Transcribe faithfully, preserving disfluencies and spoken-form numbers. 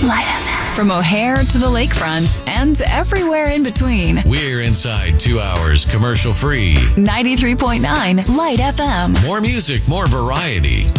Light F M. From O'Hare to the lakefront and everywhere in between. We're inside two hours commercial free. ninety-three point nine Light F M. More music, more variety.